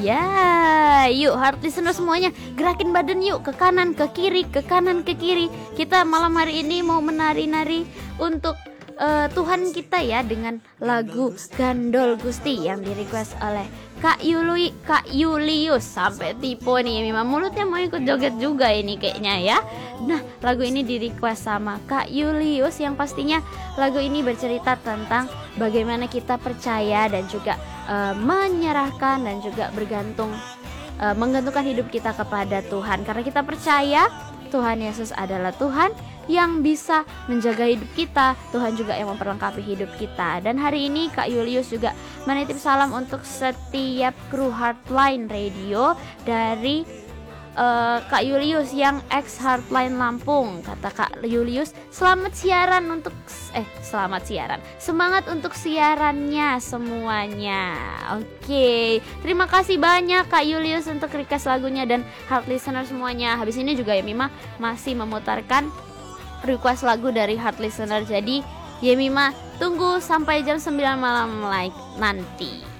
Ya, yuk heart listener semuanya gerakin badan yuk, ke kanan, ke kiri, ke kanan, ke kiri. Kita malam hari ini mau menari-nari untuk Tuhan kita ya, dengan lagu Gandol Gusti yang direquest oleh Kak Yulius. Sampai tipe nih, memang mulutnya mau ikut joget juga ini kayaknya ya. Nah, lagu ini direquest sama Kak Yulius, yang pastinya lagu ini bercerita tentang bagaimana kita percaya dan juga menyerahkan dan juga menggantungkan hidup kita kepada Tuhan, karena kita percaya Tuhan Yesus adalah Tuhan yang bisa menjaga hidup kita, Tuhan juga yang memperlengkapi hidup kita. Dan hari ini Kak Julius juga menitip salam untuk setiap kru Heartline Radio dari Kak Julius yang ex Heartline Lampung. Kata Kak Julius, selamat siaran, semangat untuk siarannya semuanya. Oke, terima kasih banyak Kak Julius untuk request lagunya dan heart listener semuanya. Habis ini juga ya Mima masih memutarkan request lagu dari heart listener. Jadi ya Mima tunggu sampai jam 9 malam nanti.